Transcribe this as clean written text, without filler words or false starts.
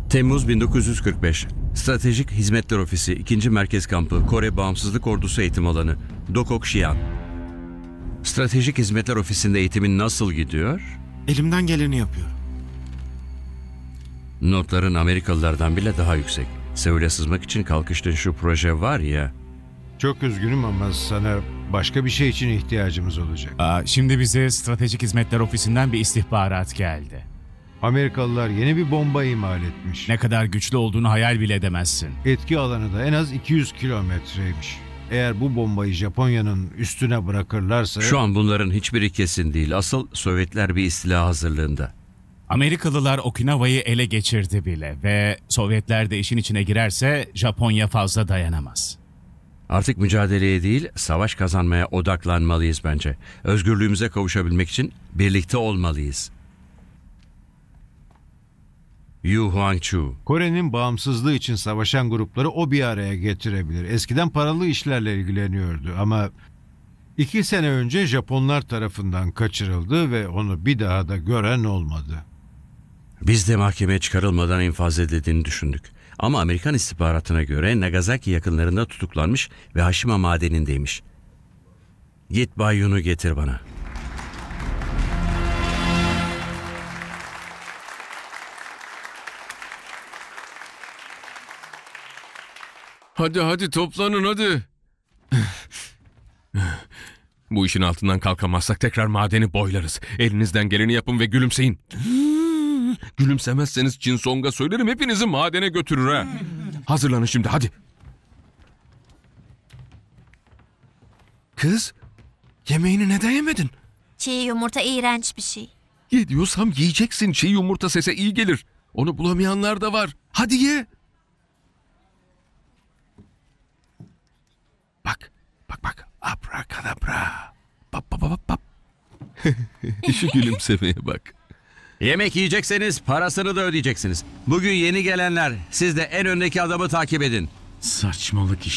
Temmuz 1945. Stratejik Hizmetler Ofisi, 2. Merkez Kampı, Kore Bağımsızlık Ordusu Eğitim Alanı, Dokok Xi'an. Stratejik Hizmetler Ofisi'nde eğitimin nasıl gidiyor? Elimden geleni yapıyorum. Notların Amerikalılardan bile daha yüksek. Seul'e sızmak için kalkıştığın şu proje var ya. Çok üzgünüm ama sana başka bir şey için ihtiyacımız olacak. Şimdi bize Stratejik Hizmetler Ofisi'nden bir istihbarat geldi. Amerikalılar yeni bir bomba imal etmiş. Ne kadar güçlü olduğunu hayal bile edemezsin. Etki alanı da en az 200 kilometreymiş. Eğer bu bombayı Japonya'nın üstüne bırakırlarsa... Şu an bunların hiçbiri kesin değil. Asıl Sovyetler bir istila hazırlığında. Amerikalılar Okinawa'yı ele geçirdi bile ve Sovyetler de işin içine girerse Japonya fazla dayanamaz. Artık mücadeleye değil, savaş kazanmaya odaklanmalıyız bence. Özgürlüğümüze kavuşabilmek için birlikte olmalıyız. Yu Huangchu. Kore'nin bağımsızlığı için savaşan grupları o bir araya getirebilir. Eskiden paralı işlerle ilgileniyordu ama 2 sene önce Japonlar tarafından kaçırıldı ve onu bir daha da gören olmadı. Biz de mahkemeye çıkarılmadan infaz edildiğini düşündük. Ama Amerikan istihbaratına göre Nagasaki yakınlarında tutuklanmış ve Hashima madenindeymiş. Git Bay Yun'u getir bana. Hadi toplanın hadi. Bu işin altından kalkamazsak tekrar madeni boylarız. Elinizden geleni yapın ve gülümseyin. Gülümsemezseniz Chin Song'a söylerim, hepinizi madene götürür ha. Hazırlanın şimdi hadi. Kız, yemeğini neden yemedin? Çiğ yumurta iğrenç bir şey. Ye diyorsam yiyeceksin. Çiğ yumurta sese iyi gelir. Onu bulamayanlar da var. Hadi ye. Bak. Abrakadabra. Bap. Şu gülümsemeye bak. Yemek yiyecekseniz parasını da ödeyeceksiniz. Bugün yeni gelenler, siz de en öndeki adamı takip edin. Saçmalık işte.